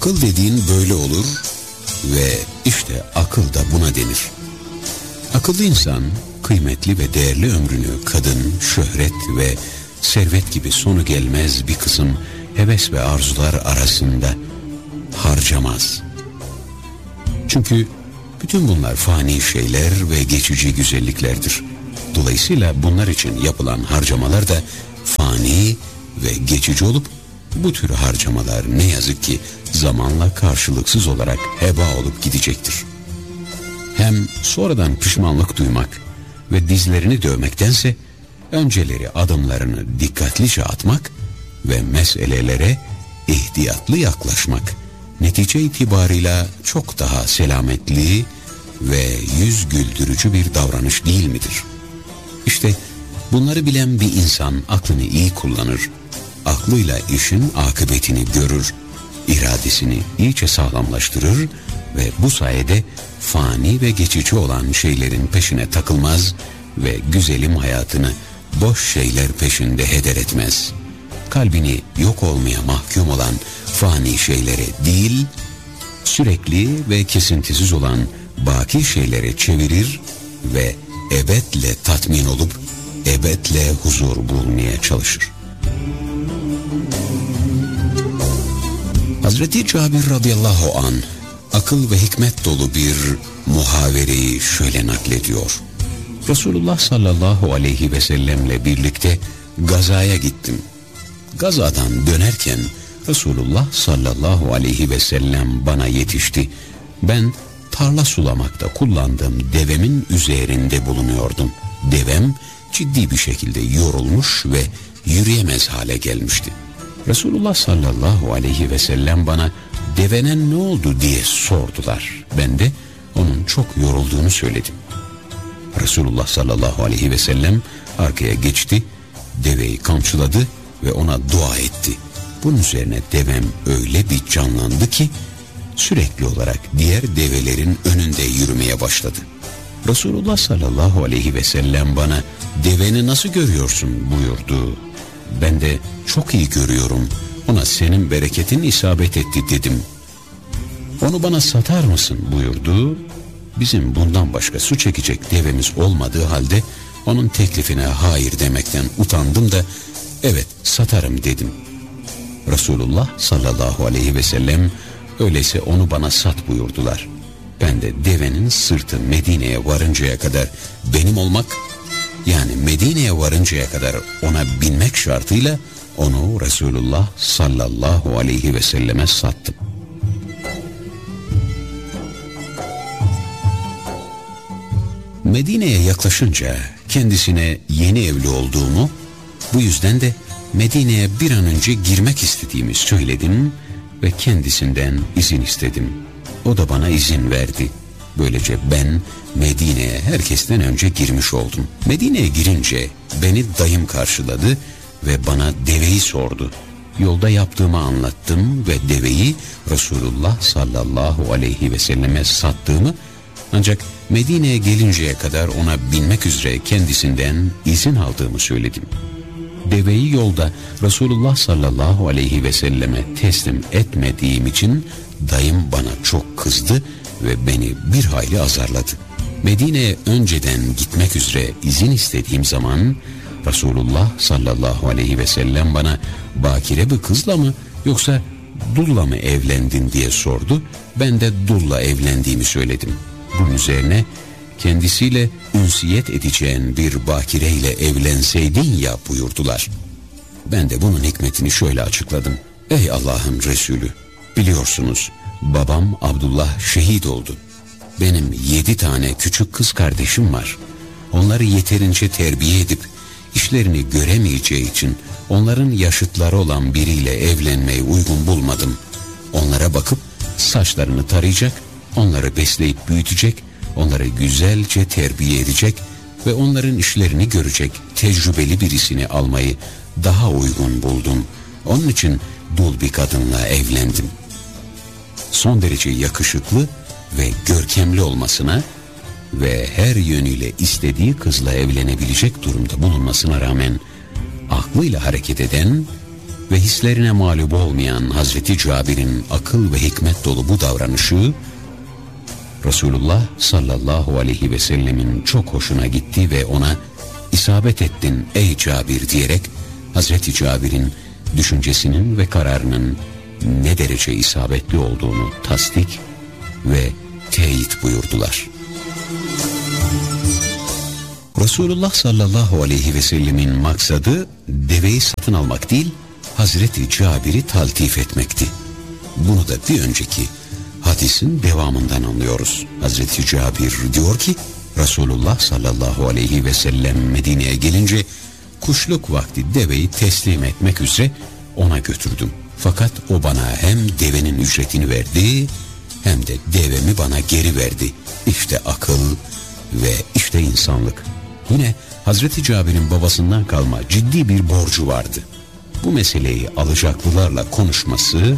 Akıl dediğin böyle olur ve işte akıl da buna denir. Akıllı insan kıymetli ve değerli ömrünü kadın, şöhret ve servet gibi sonu gelmez bir kısım heves ve arzular arasında harcamaz. Çünkü bütün bunlar fani şeyler ve geçici güzelliklerdir. Dolayısıyla bunlar için yapılan harcamalar da fani ve geçici olup bu tür harcamalar ne yazık ki zamanla karşılıksız olarak heba olup gidecektir. Hem sonradan pişmanlık duymak ve dizlerini dövmektense önceleri adımlarını dikkatlice atmak ve meselelere ihtiyatlı yaklaşmak netice itibarıyla çok daha selametli ve yüz güldürücü bir davranış değil midir? İşte bunları bilen bir insan aklını iyi kullanır, aklıyla işin akıbetini görür, iradesini iyice sağlamlaştırır ve bu sayede fani ve geçici olan şeylerin peşine takılmaz ve güzelim hayatını boş şeyler peşinde heder etmez. Kalbini yok olmaya mahkum olan fani şeylere değil, sürekli ve kesintisiz olan baki şeylere çevirir ve ebedle tatmin olup ebedle huzur bulmaya çalışır. Hazreti Cabir radıyallahu anh akıl ve hikmet dolu bir muhavereyi şöyle naklediyor. Resulullah sallallahu aleyhi ve sellemle birlikte gazaya gittim. Gazadan dönerken Resulullah sallallahu aleyhi ve sellem bana yetişti. Ben tarla sulamakta kullandığım devemin üzerinde bulunuyordum. Devem ciddi bir şekilde yorulmuş ve yürüyemez hale gelmişti. Resulullah sallallahu aleyhi ve sellem bana devenen ne oldu diye sordular. Ben de onun çok yorulduğunu söyledim. Resulullah sallallahu aleyhi ve sellem arkaya geçti, deveyi kamçıladı ve ona dua etti. Bunun üzerine devem öyle bir canlandı ki sürekli olarak diğer develerin önünde yürümeye başladı. Resulullah sallallahu aleyhi ve sellem bana deveni nasıl görüyorsun buyurdu. Ben de çok iyi görüyorum, ona senin bereketin isabet etti dedim. Onu bana satar mısın buyurdu. Bizim bundan başka su çekecek devemiz olmadığı halde onun teklifine hayır demekten utandım da evet satarım dedim. Resulullah sallallahu aleyhi ve sellem öyleyse onu bana sat buyurdular. Ben de devenin sırtı Medine'ye varıncaya kadar benim olmak, yani Medine'ye varıncaya kadar ona binmek şartıyla onu Resulullah sallallahu aleyhi ve selleme sattım. Medine'ye yaklaşınca kendisine yeni evli olduğumu, bu yüzden de Medine'ye bir an önce girmek istediğimi söyledim ve kendisinden izin istedim. O da bana izin verdi. Böylece ben Medine'ye herkesten önce girmiş oldum. Medine'ye girince beni dayım karşıladı ve bana deveyi sordu. Yolda yaptığımı anlattım ve deveyi Resulullah sallallahu aleyhi ve selleme sattığımı, ancak Medine'ye gelinceye kadar ona binmek üzere kendisinden izin aldığımı söyledim. Deveyi yolda Resulullah sallallahu aleyhi ve selleme teslim etmediğim için dayım bana çok kızdı ve beni bir hayli azarladı. Medine'ye önceden gitmek üzere izin istediğim zaman Resulullah sallallahu aleyhi ve sellem bana bakire bir kızla mı yoksa dulla mı evlendin diye sordu. Ben de dulla evlendiğimi söyledim. Bunun üzerine kendisiyle ünsiyet edeceğin bir bakireyle evlenseydin ya buyurdular. Ben de bunun hikmetini şöyle açıkladım. Ey Allah'ın Resulü, biliyorsunuz babam Abdullah şehit oldu. Benim 7 tane küçük kız kardeşim var. Onları yeterince terbiye edip işlerini göremeyeceği için onların yaşıtları olan biriyle evlenmeyi uygun bulmadım. Onlara bakıp saçlarını tarayacak, onları besleyip büyütecek, onları güzelce terbiye edecek ve onların işlerini görecek tecrübeli birisini almayı daha uygun buldum. Onun için dul bir kadınla evlendim. Son derece yakışıklı ve görkemli olmasına ve her yönüyle istediği kızla evlenebilecek durumda bulunmasına rağmen aklıyla hareket eden, ve hislerine mağlup olmayan Hazreti Cabir'in akıl ve hikmet dolu bu davranışı Resulullah sallallahu aleyhi ve sellemin çok hoşuna gitti ve ona "İsabet ettin ey Cabir" diyerek Hazreti Cabir'in düşüncesinin ve kararının ne derece isabetli olduğunu tasdik ve teyit buyurdular. Resulullah sallallahu aleyhi ve sellemin maksadı deveyi satın almak değil, Hazreti Cabir'i taltif etmekti. Bunu da bir önceki hadisin devamından anlıyoruz. Hazreti Cabir diyor ki, Resulullah sallallahu aleyhi ve sellem Medine'ye gelince kuşluk vakti deveyi teslim etmek üzere ona götürdüm. Fakat o bana hem devenin ücretini verdi hem de devemi bana geri verdi. İşte akıl ve işte insanlık. Yine Hazreti Cabir'in babasından kalma ciddi bir borcu vardı. Bu meseleyi alacaklılarla konuşması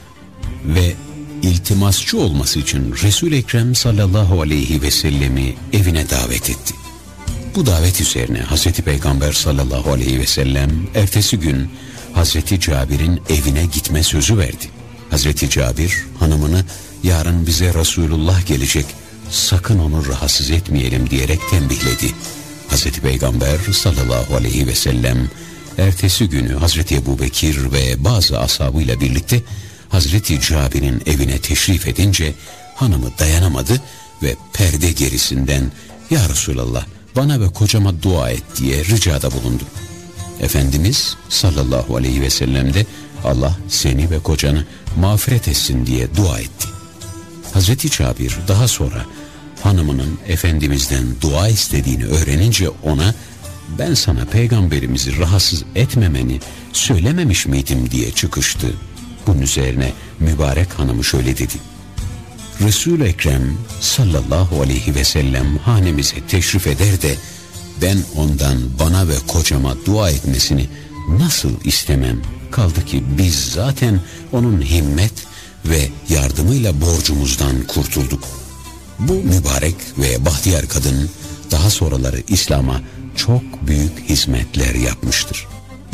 ve iltimasçı olması için Resul-i Ekrem sallallahu aleyhi ve sellemi evine davet etti. Bu davet üzerine Hazreti Peygamber sallallahu aleyhi ve sellem ertesi gün Hazreti Cabir'in evine gitme sözü verdi. Hazreti Cabir hanımını "Yarın bize Resulullah gelecek, sakın onu rahatsız etmeyelim" diyerek tembihledi. Hazreti Peygamber sallallahu aleyhi ve sellem ertesi günü Hazreti Ebubekir ve bazı ashabıyla birlikte Hazreti Cabir'in evine teşrif edince hanımı dayanamadı ve perde gerisinden "Ya Resulallah, bana ve kocama dua et" diye ricada bulundu. Efendimiz sallallahu aleyhi ve sellem de Allah seni ve kocanı mağfiret etsin diye dua etti. Hazreti Cabir daha sonra hanımının Efendimiz'den dua istediğini öğrenince ona "Ben sana peygamberimizi rahatsız etmemeni söylememiş miydim?" diye çıkıştı. Bunun üzerine mübarek hanımı şöyle dedi: "Resul-i Ekrem sallallahu aleyhi ve sellem hanemize teşrif eder de ben ondan bana ve kocama dua etmesini nasıl istemem? Kaldı ki biz zaten onun himmet ve yardımıyla borcumuzdan kurtulduk." Bu mübarek ve bahtiyar kadın daha sonraları İslam'a çok büyük hizmetler yapmıştır.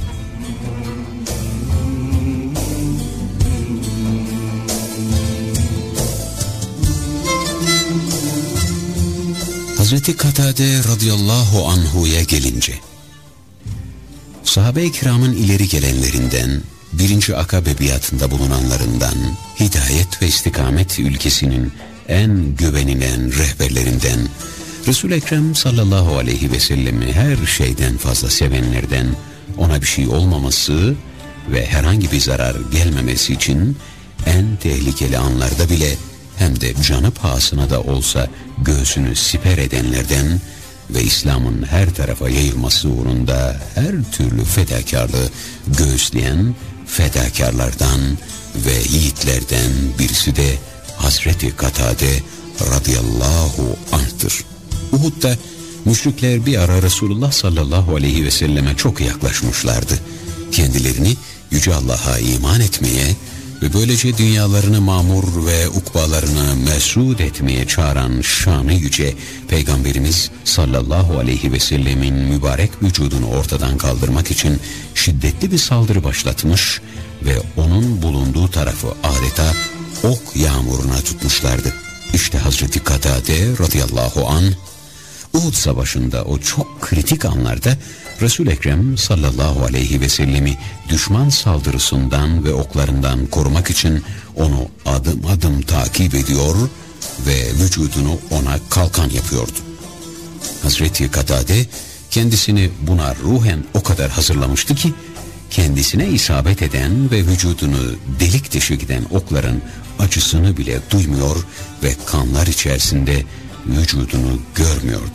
Hazreti Katade radıyallahu anhu'ya gelince, sahabe-i kiramın ileri gelenlerinden, 1. Akabe biatında bulunanlarından, hidayet ve istikamet ülkesinin en güvenilen rehberlerinden, Resul-i Ekrem sallallahu aleyhi ve sellemi her şeyden fazla sevenlerden, ona bir şey olmaması ve herhangi bir zarar gelmemesi için en tehlikeli anlarda bile hem de canı pahasına da olsa göğsünü siper edenlerden ve İslam'ın her tarafa yayılması uğrunda her türlü fedakarlığı göğüsleyen fedakarlardan ve yiğitlerden birisi de Hazreti Katade radıyallahu anh'tır. Uhud'da müşrikler bir ara Resulullah sallallahu aleyhi ve selleme çok yaklaşmışlardı. Kendilerini Yüce Allah'a iman etmeye ve böylece dünyalarını mamur ve ukbalarını mesud etmeye çağıran şanı yüce Peygamberimiz sallallahu aleyhi ve sellemin mübarek vücudunu ortadan kaldırmak için şiddetli bir saldırı başlatmış ve onun bulunduğu tarafı adeta ok yağmuruna tutmuşlardı. İşte Hazreti Katade radıyallahu anh Uhud Savaşı'nda o çok kritik anlarda Resul-i Ekrem sallallahu aleyhi ve sellemi düşman saldırısından ve oklarından korumak için onu adım adım takip ediyor ve vücudunu ona kalkan yapıyordu. Hazreti Katade kendisini buna ruhen o kadar hazırlamıştı ki kendisine isabet eden ve vücudunu delik deşik eden okların acısını bile duymuyor ve kanlar içerisinde vücudunu görmüyordu.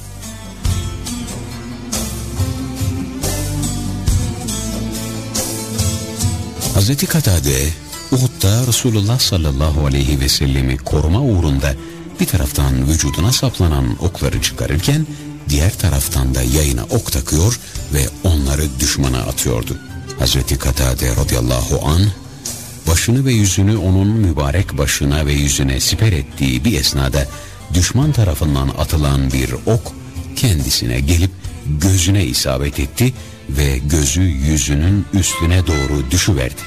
Hazreti Katade Uhud'da Resulullah sallallahu aleyhi ve sellemi koruma uğrunda bir taraftan vücuduna saplanan okları çıkarırken diğer taraftan da yayına ok takıyor ve onları düşmana atıyordu. Hazreti Katade radıyallahu anh başını ve yüzünü onun mübarek başına ve yüzüne siper ettiği bir esnada düşman tarafından atılan bir ok kendisine gelip gözüne isabet etti ve gözü yüzünün üstüne doğru düşüverdi.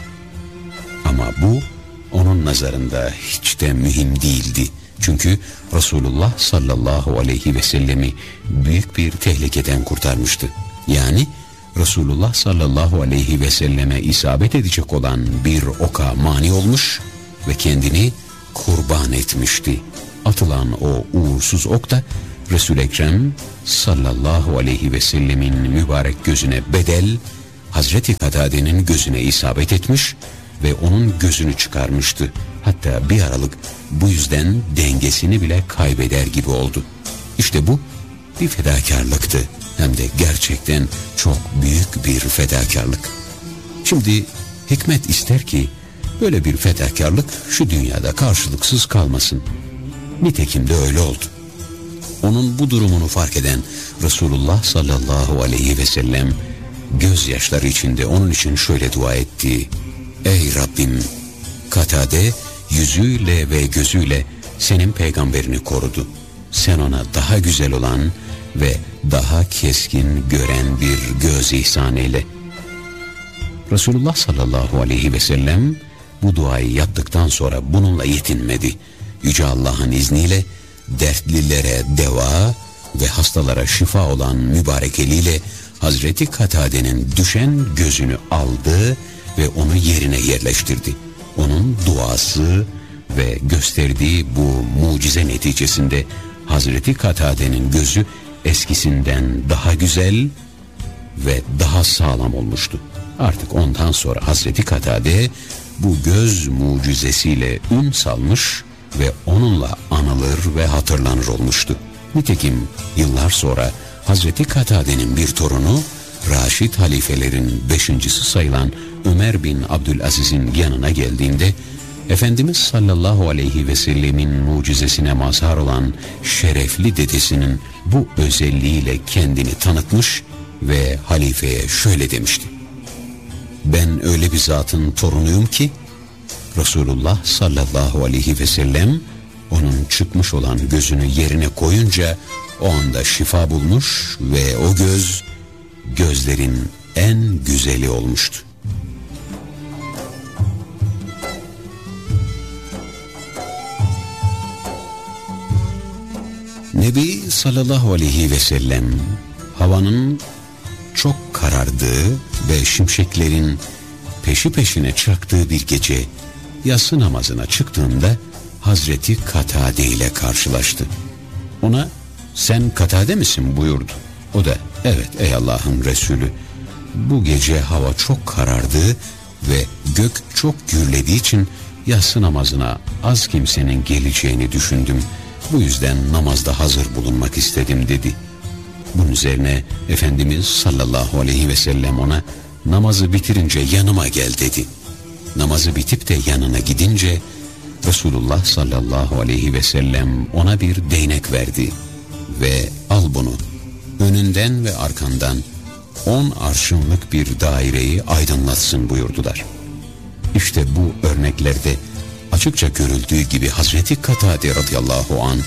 Ama bu onun nazarında hiç de mühim değildi. Çünkü Resulullah sallallahu aleyhi ve sellemi büyük bir tehlikeden kurtarmıştı. Yani Resulullah sallallahu aleyhi ve selleme isabet edecek olan bir oka mani olmuş ve kendini kurban etmişti. Atılan o uğursuz ok da Resul-i Ekrem sallallahu aleyhi ve sellemin mübarek gözüne bedel, Hazreti Katade'nin gözüne isabet etmiş ve onun gözünü çıkarmıştı. Hatta bir aralık bu yüzden dengesini bile kaybeder gibi oldu. İşte bu bir fedakarlıktı. Hem de gerçekten çok büyük bir fedakarlık. Şimdi hikmet ister ki böyle bir fedakarlık şu dünyada karşılıksız kalmasın. Nitekim de öyle oldu. Onun bu durumunu fark eden Resulullah sallallahu aleyhi ve sellem gözyaşları içinde onun için şöyle dua etti. Ey Rabbim, Katade yüzüyle ve gözüyle senin peygamberini korudu. Sen ona daha güzel olan ve daha keskin gören bir göz ihsan eyle. Resulullah sallallahu aleyhi ve sellem bu duayı yaptıktan sonra bununla yetinmedi. Yüce Allah'ın izniyle dertlilere deva ve hastalara şifa olan mübarek eliyle Hazreti Katade'nin düşen gözünü aldı ve onu yerine yerleştirdi. Onun duası ve gösterdiği bu mucize neticesinde Hazreti Katade'nin gözü eskisinden daha güzel ve daha sağlam olmuştu. Artık ondan sonra Hazreti Katade bu göz mucizesiyle ün salmış ve onunla anılır ve hatırlanır olmuştu. Nitekim yıllar sonra Hazreti Katade'nin bir torunu Raşid halifelerin 5.'si sayılan Ömer bin Abdülaziz'in yanına geldiğinde Efendimiz sallallahu aleyhi ve sellemin mucizesine mazhar olan şerefli dedesinin bu özelliğiyle kendini tanıtmış ve halifeye şöyle demişti. Ben öyle bir zatın torunuyum ki Resulullah sallallahu aleyhi ve sellem onun çıkmış olan gözünü yerine koyunca o anda şifa bulmuş ve o göz gözlerin en güzeli olmuştu. Nebi sallallahu aleyhi ve sellem havanın çok karardığı ve şimşeklerin peşi peşine çaktığı bir gece yatsı namazına çıktığında Hazreti Katade ile karşılaştı. Ona sen Katade misin buyurdu. O da evet ey Allah'ın Resulü, bu gece hava çok karardı ve gök çok gürlediği için yatsı namazına az kimsenin geleceğini düşündüm. Bu yüzden namazda hazır bulunmak istedim dedi. Bunun üzerine Efendimiz sallallahu aleyhi ve sellem ona namazı bitirince yanıma gel dedi. Namazı bitip de yanına gidince Resulullah sallallahu aleyhi ve sellem ona bir değnek verdi ve al bunu, önünden ve arkandan 10 arşınlık bir daireyi aydınlatsın buyurdular. İşte bu örneklerde açıkça görüldüğü gibi Hazreti Katade radıyallahu an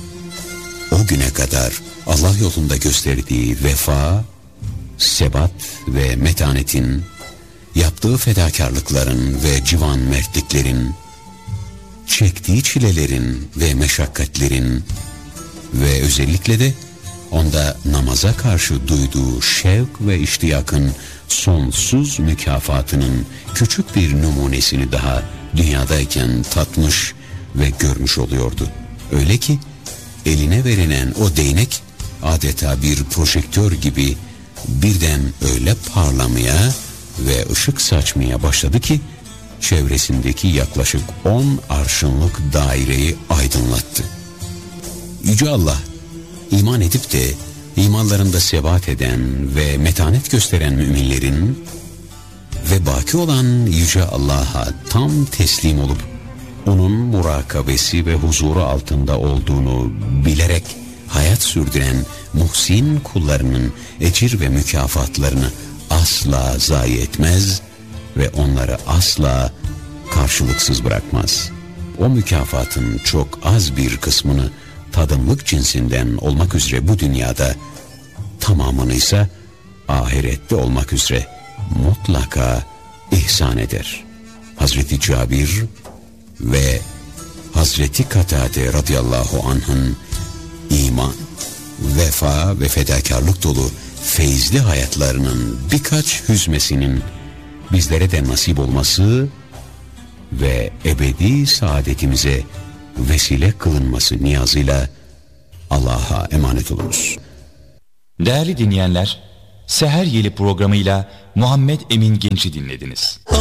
o güne kadar Allah yolunda gösterdiği vefa, sebat ve metanetin, yaptığı fedakarlıkların ve civan mertliklerin, çektiği çilelerin ve meşakkatlerin ve özellikle de onda namaza karşı duyduğu şevk ve iştiyakın sonsuz mükafatının küçük bir numunesini daha dünyadayken tatmış ve görmüş oluyordu. Öyle ki eline verilen o değnek adeta bir projektör gibi birden öyle parlamaya ve ışık saçmaya başladı ki çevresindeki yaklaşık 10 arşınlık daireyi aydınlattı. Yüce Allah iman edip de imanlarında sebat eden ve metanet gösteren müminlerin ve baki olan Yüce Allah'a tam teslim olup onun murakabesi ve huzuru altında olduğunu bilerek hayat sürdüren muhsin kullarının ecir ve mükafatlarını asla zayi etmez ve onları asla karşılıksız bırakmaz. O mükafatın çok az bir kısmını tadımlık cinsinden olmak üzere bu dünyada, tamamını ise ahirette olmak üzere mutlaka ihsan eder. Hazreti Cabir ve Hazreti Katade radıyallahu anh'ın iman, vefa ve fedakarlık dolu feyizli hayatlarının birkaç hüzmesinin bizlere de nasip olması ve ebedi saadetimize vesile kılınması niyazıyla Allah'a emanet olunuz. Değerli dinleyenler, Seher Yeli programıyla Muhammed Emin Genç'i dinlediniz.